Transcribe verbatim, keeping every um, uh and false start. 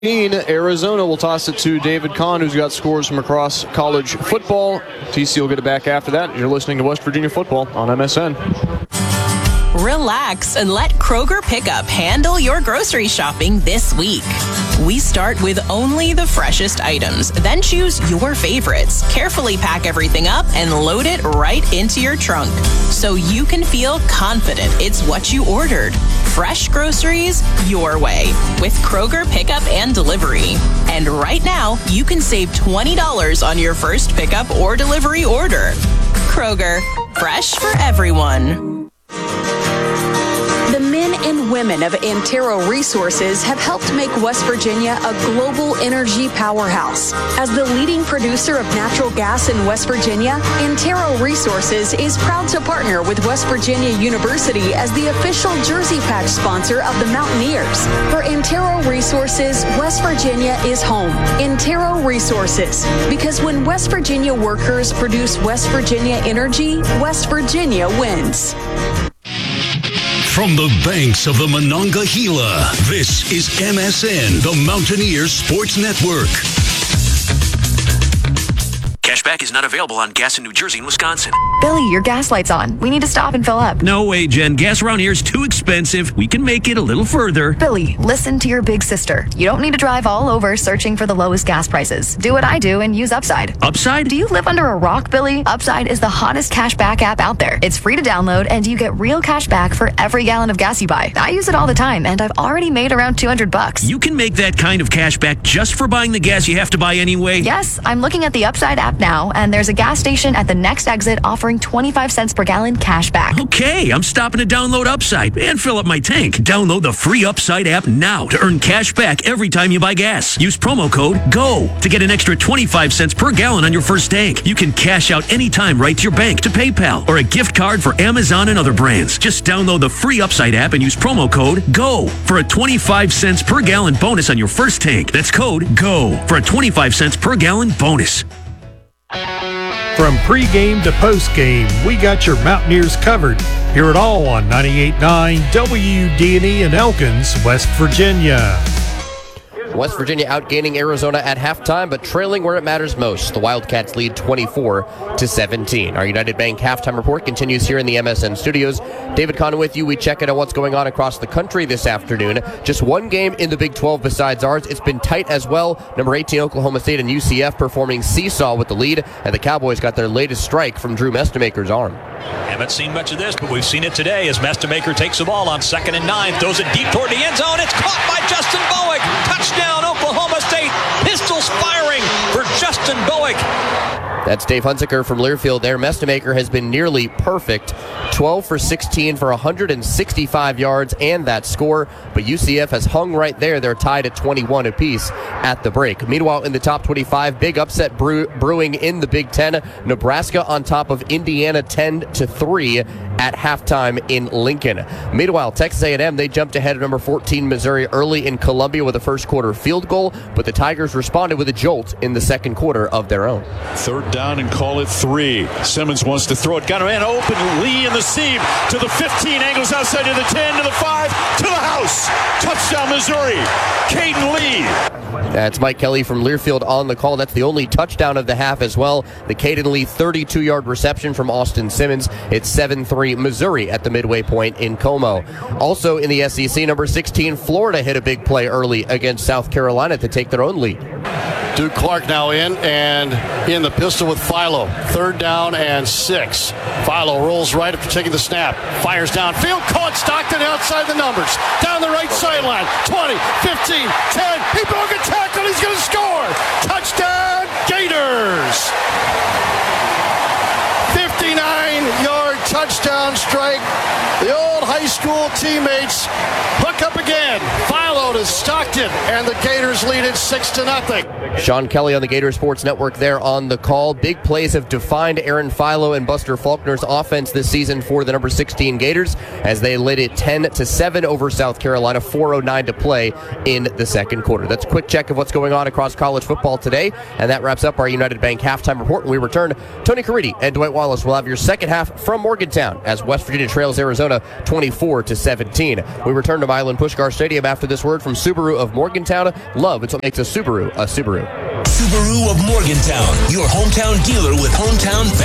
Arizona will toss it to David Kahn, who's got scores from across college football. T C will get it back after that. You're listening to West Virginia Football on M S N. Relax and let Kroger Pickup handle your grocery shopping this week. We start with only the freshest items, then choose your favorites. Carefully pack everything up and load it right into your trunk so you can feel confident it's what you ordered. Fresh groceries your way with Kroger Pickup and Delivery. And right now, you can save twenty dollars on your first pickup or delivery order. Kroger, fresh for everyone. The men and women of Antero Resources have helped make West Virginia a global energy powerhouse. As the leading producer of natural gas in West Virginia, Antero Resources is proud to partner with West Virginia University as the official jersey patch sponsor of the Mountaineers. For Antero Resources, West Virginia is home. Antero Resources, because when West Virginia workers produce West Virginia energy, West Virginia wins. From the banks of the Monongahela, this is M S N, the Mountaineers Sports Network. Cashback is not available on gas in New Jersey and Wisconsin. Billy, your gas light's on. We need to stop and fill up. No way, Jen. Gas around here is too expensive. We can make it a little further. Billy, listen to your big sister. You don't need to drive all over searching for the lowest gas prices. Do what I do and use Upside. Upside? Do you live under a rock, Billy? Upside is the hottest cashback app out there. It's free to download, and you get real cash back for every gallon of gas you buy. I use it all the time, and I've already made around two hundred bucks. You can make that kind of cash back just for buying the gas you have to buy anyway? Yes, I'm looking at the Upside app now, and there's a gas station at the next exit offering twenty-five cents per gallon cash back. Okay, I'm stopping to download Upside and fill up my tank. Download the free Upside app now to earn cash back every time you buy gas. Use promo code GO to get an extra twenty-five cents per gallon on your first tank. You can cash out anytime right to your bank, to PayPal, or a gift card for Amazon and other brands. Just download the free Upside app and use promo code GO for a twenty-five cents per gallon bonus on your first tank. That's code GO for a twenty-five cents per gallon bonus. From pregame to postgame, we got your Mountaineers covered. Hear it all on ninety-eight point nine W D and E in Elkins, West Virginia. West Virginia outgaining Arizona at halftime, but trailing where it matters most. The Wildcats lead twenty-four to seventeen. Our United Bank halftime report continues here in the M S N studios. David Kahn with you. We check in on what's going on across the country this afternoon. Just one game in the Big twelve besides ours. It's been tight as well. Number eighteen, Oklahoma State, and U C F performing seesaw with the lead, and the Cowboys got their latest strike from Drew Mestemaker's arm. Haven't seen much of this, but we've seen it today as Mestemaker takes the ball on second and nine, throws it deep toward the end zone. It's caught by Justin Bowick. Touchdown, Oklahoma State. Pistols firing for Justin Bowick. That's Dave Hunziker from Learfield there. Mestemaker has been nearly perfect. twelve for sixteen for one hundred sixty-five yards and that score. But U C F has hung right there. They're tied at twenty-one apiece at the break. Meanwhile, in the top twenty-five, big upset brew- brewing in the Big Ten. Nebraska on top of Indiana ten to three at halftime in Lincoln. Meanwhile, Texas A and M, they jumped ahead of number fourteen Missouri early in Columbia with a first quarter field goal, but the Tigers responded with a jolt in the second quarter of their own. Third down and call it three. Simmons wants to throw it. Got a man open. Lee in the seam to the fifteen. Angles outside to the ten, to the five, to the house. Touchdown, Missouri. Caden Lee. That's Mike Kelly from Learfield on the call. That's the only touchdown of the half as well. The Caden Lee thirty-two-yard reception from Austin Simmons. It's seven three Missouri at the midway point in Como. Also in the S E C, number sixteen, Florida hit a big play early against South Carolina to take their own lead. Duke Clark now in, and in the pistol with Philo. Third down and six. Philo rolls right after taking the snap. Fires downfield. Caught Stockton outside the numbers. Down the right sideline. twenty, fifteen, ten. He broke a tackle. He's going to score. Touchdown, Gators. fifty-nine-yard touchdown strike. The old high school teammates hook up again. Philo to Stockton, and the Gators lead it six to nothing. Sean Kelly on the Gator Sports Network there on the call. Big plays have defined Aaron Philo and Buster Faulkner's offense this season for the number sixteen Gators as they led it ten to seven over South Carolina, four oh nine to play in the second quarter. That's a quick check of what's going on across college football today, and that wraps up our United Bank halftime report. When we return, Tony Caridi and Dwight Wallace will have your second half from Morgantown as West Virginia trails Arizona twenty-four to seventeen. fifteen. We return to Milan Pushkar Stadium after this word from Subaru of Morgantown. Love, it's what makes a Subaru a Subaru. Subaru of Morgantown, your hometown dealer with hometown